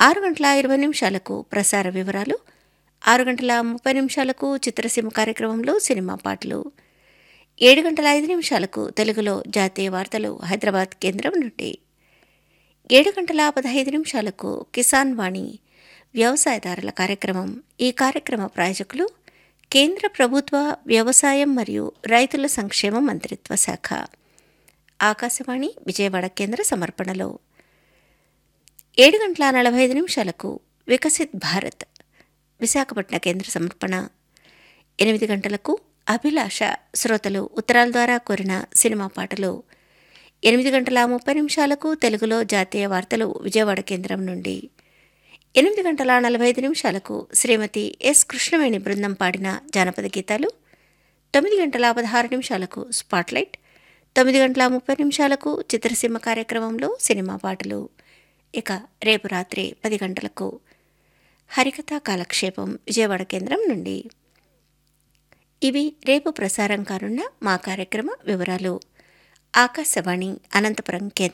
6 గంటల 20 నిమిషాలకు ప్రసార వివరాలు, 6 గంటల 30 నిమిషాలకు చిత్రసీమ కార్యక్రమంలో సినిమా పాటలు, 7 గంటల 5 నిమిషాలకు తెలుగులో జాతీయ వార్తలు హైదరాబాద్ కేంద్రం నుండి, 7 గంటల 15 నిమిషాలకు కిసాన్ వాణి వ్యవసాయదారుల కార్యక్రమం. ఈ కార్యక్రమ ప్రాయోజకులు కేంద్ర ప్రభుత్వ వ్యవసాయం మరియు రైతుల సంక్షేమ మంత్రిత్వ శాఖ. ఆకాశవాణి విజయవాడ కేంద్ర సమర్పణలో. 7 గంటల 45 నిమిషాలకు వికసిత్ భారత్ విశాఖపట్నం కేంద్ర సమర్పణ. 8 గంటలకు అభిలాష శ్రోతలు ఉత్తరాల ద్వారా కోరిన సినిమా పాటలు. 8 గంటల 30 నిమిషాలకు తెలుగులో జాతీయ వార్తలు విజయవాడ కేంద్రం నుండి. 8 గంటల 45 నిమిషాలకు శ్రీమతి ఎస్ కృష్ణవేణి బృందం పాడిన జానపద గీతాలు. 9 గంటల 16 నిమిషాలకు స్పాట్లైట్, 9 గంటల 30 నిమిషాలకు చిత్రసీమ కార్యక్రమంలో సినిమా పాటలు. ఇక రేపు రాత్రి 10 గంటలకు హరికథా కాలక్షేపం విజయవాడ కేంద్రం నుండి. ఇవి రేపు ప్రసారం కానున్న మా కార్యక్రమ వివరాలు. ఆకాశవాణి అనంతపురం కేంద్రం.